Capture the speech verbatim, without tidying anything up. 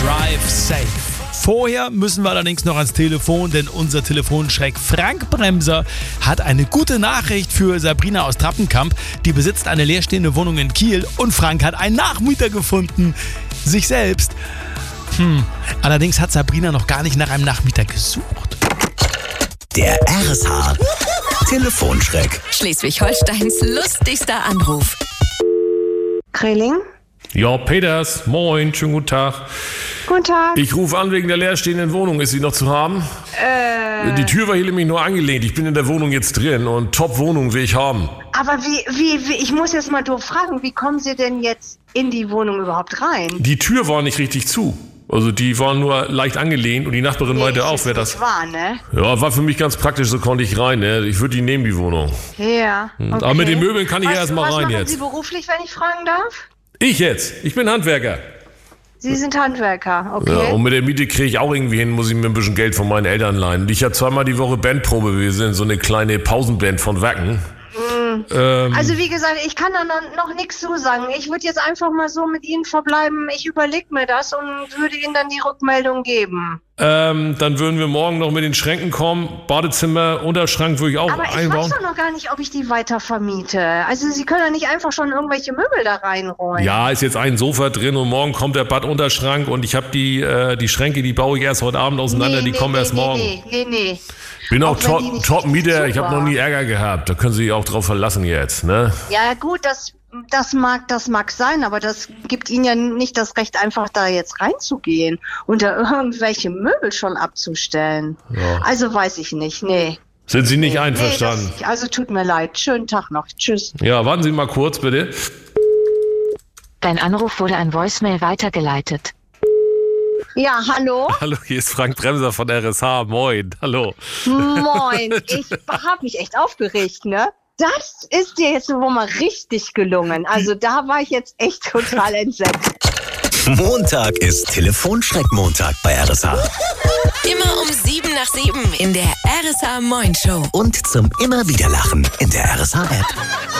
Drive Safe. Vorher müssen wir allerdings noch ans Telefon, denn unser Telefonschreck Frank Bremser hat eine gute Nachricht für Sabrina aus Trappenkamp. Die besitzt eine leerstehende Wohnung in Kiel und Frank hat einen Nachmieter gefunden. Sich selbst. Hm. Allerdings hat Sabrina noch gar nicht nach einem Nachmieter gesucht. Der R S H Telefonschreck. Schleswig-Holsteins lustigster Anruf. Krilling? Ja, Peters, moin, schönen guten Tag. Guten Tag. Ich rufe an wegen der leerstehenden Wohnung. Ist sie noch zu haben? Äh. Die Tür war hier nämlich nur angelehnt. Ich bin in der Wohnung jetzt drin und Top-Wohnung will ich haben. Aber wie, wie, wie, ich muss jetzt mal doof fragen, wie kommen Sie denn jetzt in die Wohnung überhaupt rein? Die Tür war nicht richtig zu. Also die war nur leicht angelehnt und die Nachbarin Nee, meinte ist auch, jetzt wer das... nicht wahr, ne? Ja, war für mich ganz praktisch, so konnte ich rein. Ne? Ich würde die nehmen, die Wohnung. Ja, okay. Aber mit den Möbeln kann ich was, ja erst mal was rein machen jetzt. Sie beruflich, wenn ich fragen darf? Ich jetzt? Ich bin Handwerker. Sie sind Handwerker, okay. Ja, und mit der Miete kriege ich auch irgendwie hin, muss ich mir ein bisschen Geld von meinen Eltern leihen. Und ich habe zweimal die Woche Bandprobe, wir sind so eine kleine Pausenband von Wacken. Mhm. Ähm, Also wie gesagt, ich kann da noch, noch nichts zu sagen. Ich würde jetzt einfach mal so mit Ihnen verbleiben. Ich überlege mir das und würde Ihnen dann die Rückmeldung geben. ähm, dann würden wir morgen noch mit den Schränken kommen. Badezimmer, Unterschrank würde ich auch Aber ich einbauen. weiß doch noch gar nicht, ob ich die weiter vermiete. Also Sie können ja nicht einfach schon irgendwelche Möbel da reinräumen. Ja, ist jetzt ein Sofa drin und morgen kommt der Badunterschrank und ich habe die, äh, die Schränke, die baue ich erst heute Abend auseinander, Nee, die nee, kommen nee, erst nee, morgen. Nee, nee, nee. Bin auch, Auch wenn die top, nicht top richtig Mieter, zu ich habe war. noch nie Ärger gehabt. Da können Sie sich auch drauf verlassen jetzt, ne? Ja gut, das, das, mag, das mag sein, aber das gibt Ihnen ja nicht das Recht, einfach da jetzt reinzugehen und da irgendwelche Möbel schon abzustellen. Ja. Also weiß ich nicht, nee. Sind Sie nicht Nee, einverstanden? Nee, das, also tut mir leid. Schönen Tag noch. Tschüss. Ja, warten Sie mal kurz, bitte. Dein Anruf wurde an Voicemail weitergeleitet. Ja, hallo? Hallo, hier ist Frank Bremser von R S H. Moin, hallo. Moin. Ich habe mich echt aufgeregt, ne? Das ist dir jetzt wohl mal richtig gelungen. Also da war ich jetzt echt total entsetzt. Montag ist Telefonschreck-Montag bei R S H. Immer um sieben nach sieben in der R S H Moin Show. Und zum immer wieder Lachen in der R S H-App.